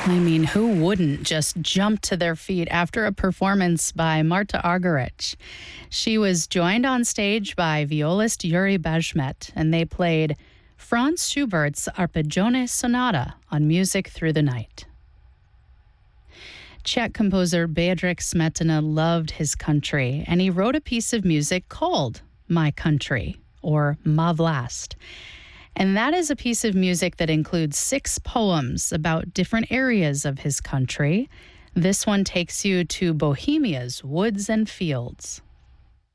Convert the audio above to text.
I mean, who wouldn't just jump to their feet after a performance by Marta Argerich? She was joined on stage by violist Yuri Bashmet, and they played Franz Schubert's Arpeggione Sonata on Music Through the Night. Czech composer Bedřich Smetana loved his country, and he wrote a piece of music called My Country, or Ma Vlast. And that is a piece of music that includes 6 poems about different areas of his country. This one takes you to Bohemia's woods and fields.